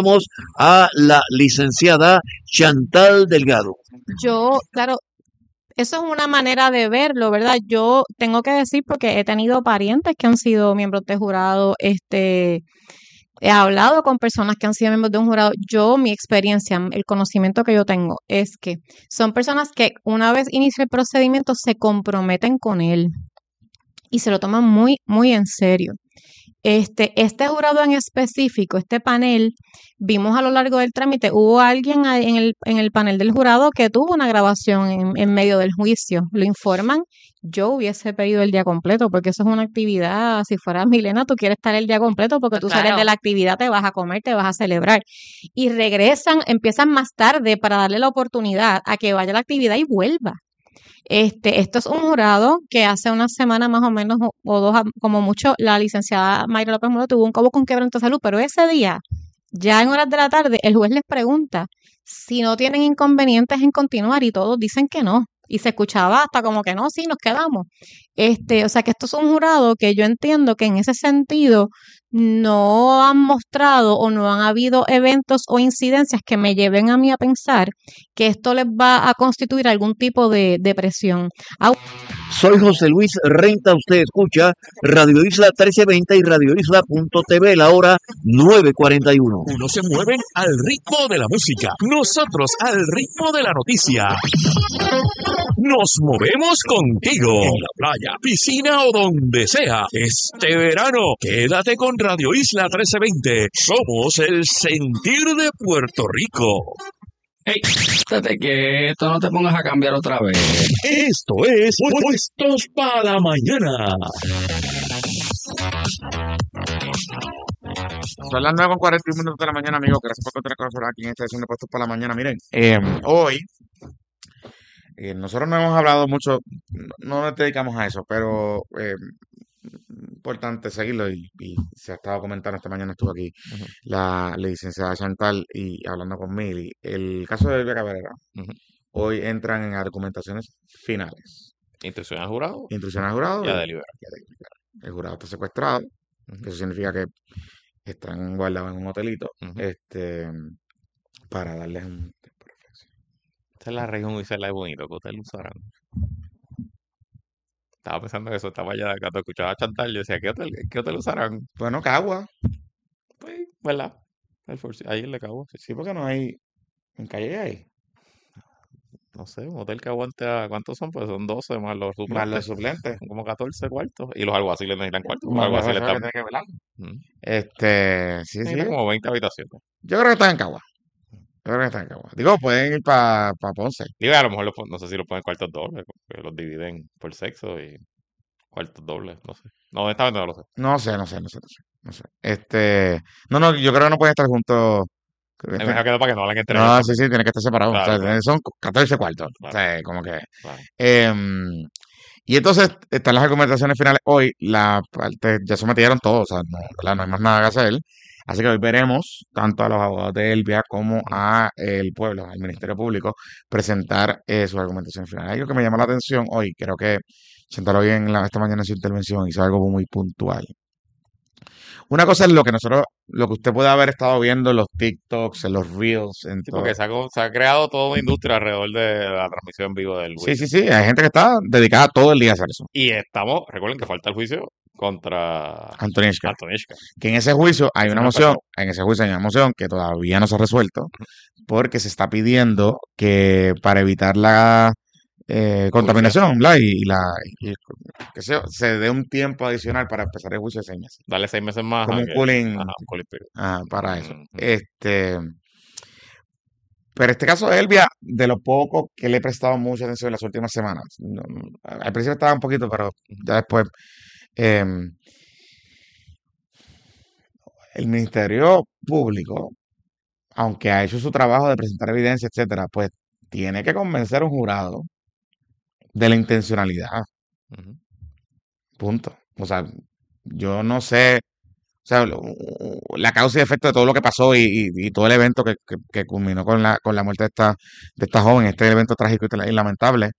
a la licenciada Chantal Delgado. Yo, claro, eso es una manera de verlo, ¿verdad? Yo tengo que decir, porque he tenido parientes que han sido miembros de jurado, este, he hablado con personas que han sido miembros de un jurado. Yo, mi experiencia, el conocimiento que yo tengo es que son personas que una vez inicia el procedimiento se comprometen con él y se lo toman muy, muy en serio. Este, este jurado en específico, este panel, vimos a lo largo del trámite, hubo alguien ahí en el, en el panel del jurado que tuvo una grabación en, en medio del juicio. Lo informan. Yo hubiese pedido el día completo, porque eso es una actividad. Si fuera Milena, tú quieres estar el día completo porque tú sales Claro. de la actividad, te vas a comer, te vas a celebrar. Y regresan, empiezan más tarde para darle la oportunidad a que vaya a la actividad y vuelva. Este, esto es un jurado que hace una semana más o menos, o, o dos, a- como mucho, la licenciada Mayra López Muro tuvo un como con quebranto de salud, pero ese día, ya en horas de la tarde, el juez les pregunta si no tienen inconvenientes en continuar y todos dicen que no. Y se escuchaba hasta como que no, sí, nos quedamos. Este, o sea que esto es un jurado que yo entiendo que en ese sentido no han mostrado o no han habido eventos o incidencias que me lleven a mí a pensar que esto les va a constituir algún tipo de, de presión. Au- Soy José Luis Renta, usted escucha Radio Isla trece veinte y radio isla punto t v, la hora nueve cuarenta y uno. Unos se mueven al ritmo de la música, nosotros al ritmo de la noticia. Nos movemos contigo en la playa, piscina o donde sea. Este verano, quédate con Radio Isla trece veinte. Somos el sentir de Puerto Rico. Ey, estate quieto, no te pongas a cambiar otra vez. Esto es Puestos para la Mañana. Son las nueve con cuarenta y un minutos de la mañana, amigos. Gracias por continuar con nosotros aquí en esta edición de Puestos para la Mañana. Miren, eh, hoy eh, nosotros no hemos hablado mucho, no no nos dedicamos a eso, pero eh, importante seguirlo y, y se ha estado comentando. Esta mañana estuvo aquí Ujú, la licenciada Chantal y hablando con Mili. El caso de Elvia Cabrera, ujú. hoy entran en argumentaciones finales. Instrucción al jurado Instrucción al jurado y a y, deliberar. y a deliberar. El jurado está secuestrado, que Ujú, eso significa que están guardados en un hotelito, ujú. este, para darles un tiempo de reflexión. Esta es la región judicial de bonito que ustedes lo usarán. Estaba pensando en eso, estaba allá, cuando escuchaba a Chantal, yo decía, ¿qué hotel, qué hotel usarán? Bueno, Cagua, Pues, ¿verdad? El Four Seasons, ahí en la Cagua, sí. sí, porque no hay, en Calle hay, No sé, un hotel que aguante a, ¿cuántos son? Pues son doce más los más los suplentes, suplentes. son como catorce cuartos. Y los alguaciles necesitan cuartos, los Más los alguaciles eso es lo que están. tiene que velar. Ujú. Este, sí, sí. Necesitan como veinte habitaciones. Yo creo que están en Cagua. Yo creo que están en Cagua. Digo, pueden ir para Ponce. Digo, a lo mejor, lo pon- no sé si lo ponen cuartos dobles, porque los dividen por sexo y cuartos dobles, no sé. No, honestamente no lo sé. No sé, no sé, no sé, no sé. No sé. Este, no, no, yo creo que no pueden estar juntos. Creo que Es están- mejor que no para que no hablen entre No, ellos. sí, sí, tiene que estar separado. Claro, O sea, claro. son catorce cuartos. O Claro, sea, como que. claro. em, y entonces están las argumentaciones finales. Hoy la parte ya sometieron todo, o sea, no, ¿verdad? No hay más nada que hacer. Así que hoy veremos tanto a los abogados de Elvia como a el pueblo, al Ministerio Público, presentar eh, sus argumentaciones finales. Hay algo que me llamó la atención hoy, creo que Chantal hoy en la, esta mañana en su intervención hizo algo muy puntual. Una cosa es lo que nosotros, lo que usted puede haber estado viendo en los TikToks, en los Reels, en Sí, todo. porque se ha, co- se ha creado toda una industria alrededor de la transmisión en vivo del Sí, juicio. sí, sí, hay gente que está dedicada todo el día a hacer eso. Y estamos, recuerden que falta el juicio contra Antonieshka. Antonieshka. Que en ese juicio hay Eso una no moción, empezó. en ese juicio hay una moción que todavía no se ha resuelto, porque se está pidiendo que para evitar la eh, contaminación, ¿verdad? Y, y la y- que se, se dé un tiempo adicional para empezar el juicio de seis meses. Darle seis meses más. Como a un que- cooling ajá, un cooling period. ah, para eso. Ujú. Este, pero este caso de Elvia, de lo poco que le he prestado mucha atención en las últimas semanas, no- al principio estaba un poquito, pero ya después, em, el Ministerio Público, aunque ha hecho su trabajo de presentar evidencia, etcétera, pues tiene que convencer a un jurado de la intencionalidad. Ujú. Punto. O sea, yo no sé, o sea, lo- la causa y efecto de todo lo que pasó y, y- y todo el evento que, que- que culminó con la, con la muerte de esta, de esta joven, este evento trágico y, tela- y lamentable.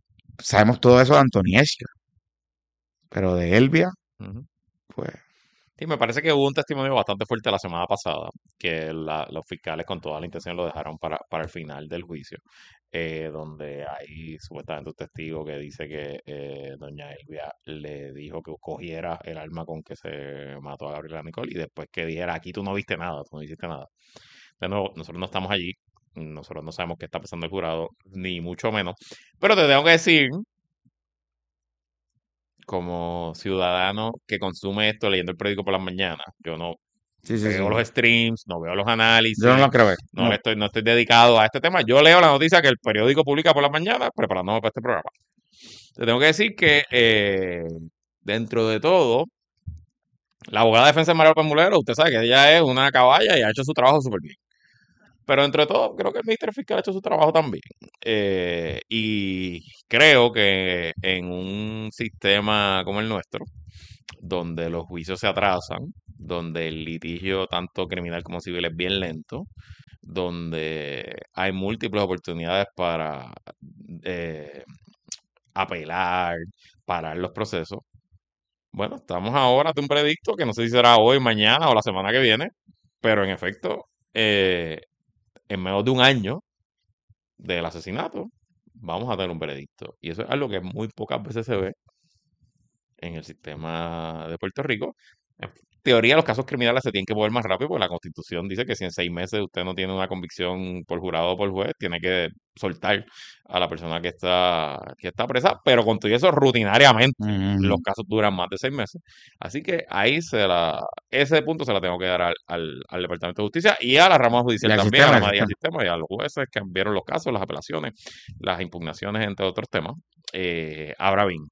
Sabemos todo eso de Antonieshka, pero de Elvia, Ujú. pues Sí, me parece que hubo un testimonio bastante fuerte la semana pasada, que la- los fiscales con toda la intención lo dejaron para, para el final del juicio, eh, donde hay supuestamente un testigo que dice que eh, doña Elvia le dijo que cogiera el arma con que se mató a Gabriela Nicole y después que dijera, aquí tú no viste nada, tú no hiciste nada. De nuevo, nosotros no estamos allí, nosotros no sabemos qué está pensando el jurado, ni mucho menos, pero te tengo que decir como ciudadano que consume esto leyendo el periódico por las mañanas. Yo no Sí, sí, veo sí. los streams, no veo los Yo no análisis, lo creo. eh. no No. le estoy, no estoy dedicado a este tema. Yo leo la noticia que el periódico publica por las mañanas preparándome para este programa. Te tengo que decir que eh, dentro de todo, la abogada de defensa de María López Mulero, usted sabe que ella es una caballa y ha hecho su trabajo súper bien. Pero dentro de todo, creo que el Ministerio Fiscal ha hecho su trabajo también. Eh, y creo que en un sistema como el nuestro, donde los juicios se atrasan, donde el litigio tanto criminal como civil es bien lento, donde hay múltiples oportunidades para eh, apelar, parar los procesos. Bueno, estamos ahora de un predicto que no sé si será hoy, mañana o la semana que viene, pero en efecto, eh, en menos de un año del asesinato, vamos a tener un veredicto. Y eso es algo que muy pocas veces se ve en el sistema de Puerto Rico. En teoría, los casos criminales se tienen que mover más rápido porque la Constitución dice que si en seis meses usted no tiene una convicción por jurado o por juez, tiene que soltar a la persona que está, que está presa, pero con todo eso, rutinariamente, los casos duran más de seis meses. Así que ahí se la, ese punto se la tengo que dar al, al, al Departamento de Justicia y a la rama judicial Y al también, a sistema, la al María del sistema. sistema y a los jueces que vieron los casos, las apelaciones, las impugnaciones, entre otros temas. Eh, ahora bien,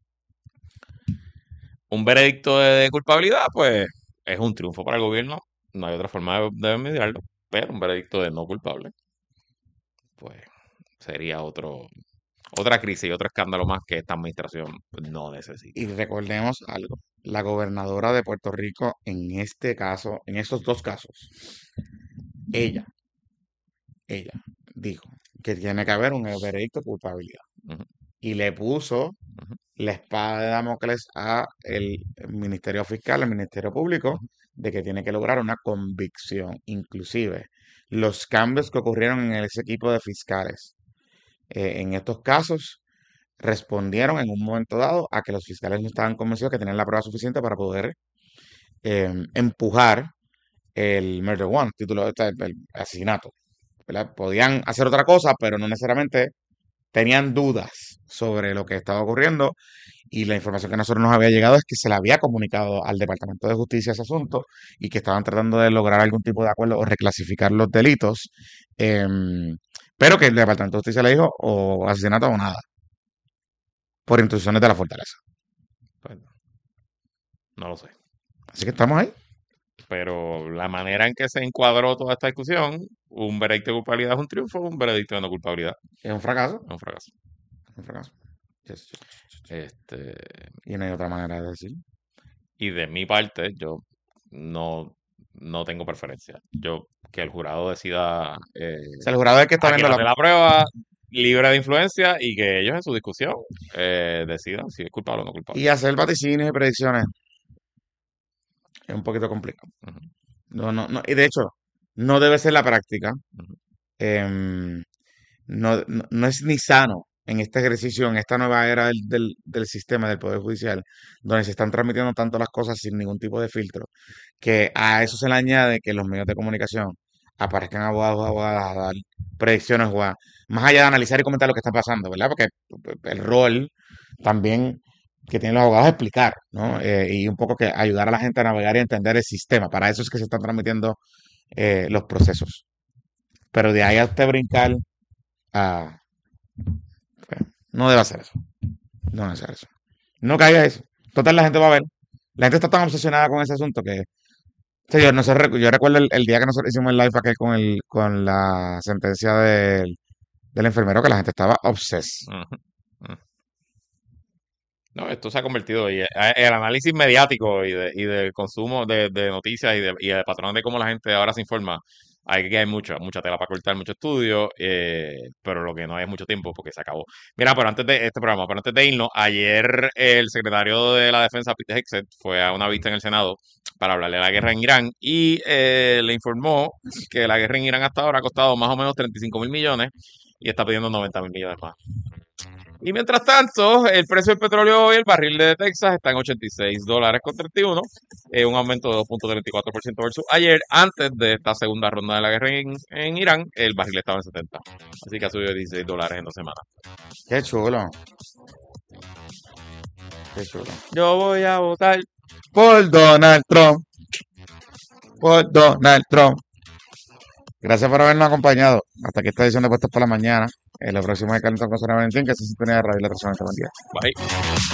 un veredicto de culpabilidad, pues es un triunfo para el gobierno. No hay otra forma de, de mediarlo. Pero un veredicto de no culpable, pues sería otro, otra crisis y otro escándalo más que esta administración no necesita. Y recordemos algo. La gobernadora de Puerto Rico, en este caso, en estos dos casos, ella, ella dijo que tiene que haber un veredicto de culpabilidad. Ujú. Y le puso Ujú. la espada de Damocles a el Ministerio Fiscal, al Ministerio Público, de que tiene que lograr una convicción. Inclusive, los cambios que ocurrieron en ese equipo de fiscales eh, en estos casos respondieron en un momento dado a que los fiscales no estaban convencidos que tenían la prueba suficiente para poder eh, empujar el murder one, título este, el, el asesinato. ¿Verdad? Podían hacer otra cosa, pero no necesariamente tenían dudas sobre lo que estaba ocurriendo y la información que a nosotros nos había llegado es que se le había comunicado al Departamento de Justicia ese asunto y que estaban tratando de lograr algún tipo de acuerdo o reclasificar los delitos, em, pero que el Departamento de Justicia le dijo o asesinato o nada, por instrucciones de la fortaleza. Pues, no lo sé. Así que estamos ahí. Pero la manera en que se encuadró toda esta discusión, un veredicto de culpabilidad es un triunfo, un veredicto de no culpabilidad Es un fracaso. es un fracaso. Es un fracaso. Yes, yes, yes, yes. Este, Y no hay otra manera de decir. y de mi parte, yo no, no tengo preferencia. Yo, que el jurado decida eh, O sea, el jurado es el que está a quien viendo hace la... la prueba libre de influencia y que ellos en su discusión eh, decidan si es culpable o no culpable. Y hacer vaticinios y predicciones es un poquito complicado. Ujú. No, no, no. Y de hecho, no debe ser la práctica. Ujú. Em, no, no, no es ni sano en este ejercicio, en esta nueva era del, del, del sistema del Poder Judicial, donde se están transmitiendo tanto las cosas sin ningún tipo de filtro, que a eso se le añade que los medios de comunicación aparezcan abogados o abogadas a dar predicciones o a, más allá de analizar y comentar lo que está pasando, ¿verdad? Porque el rol también que tienen los abogados es explicar, ¿no? Eh, y un poco que ayudar a la gente a navegar y a entender el sistema. Para eso es que se están transmitiendo eh, los procesos. Pero de ahí a usted brincar a... pues, no debe hacer eso. No debe hacer eso. No caiga eso. Total, la gente va a ver. La gente está tan obsesionada con ese asunto que... O sea, yo, no sé, recu- yo recuerdo el, el día que nosotros hicimos el live aquel con, el, con la sentencia del, del enfermero, que la gente estaba obses. Ujú. Ujú. No, esto se ha convertido y eh, el análisis mediático y, de, y del consumo de, de noticias y de, y de patrones de cómo la gente ahora se informa hay que hay mucha, mucha tela para cortar, mucho estudio, eh, pero lo que no hay es mucho tiempo porque se acabó. Mira, pero antes de este programa, pero antes de irnos, ayer el secretario de la Defensa, Pete Hegseth, fue a una vista en el Senado para hablarle de la guerra en Irán y eh, le informó que la guerra en Irán hasta ahora ha costado más o menos treinta y cinco mil millones y está pidiendo noventa mil millones más. Y mientras tanto, el precio del petróleo hoy, el barril de Texas, está en ochenta y seis dólares con treinta y uno, eh, un aumento de dos punto treinta y cuatro por ciento versus ayer. Antes de esta segunda ronda de la guerra en, en Irán, el barril estaba en setenta. Así que ha subido dieciséis dólares en dos semanas. Qué chulo. Qué chulo. Yo voy a votar por Donald Trump. Por Donald Trump. Gracias por habernos acompañado. Hasta aquí esta edición de Puestos por la Mañana. En la próxima de Calentón con Sara Valentín, que se sintonía de Radio La Trasera. Buen día. Bye.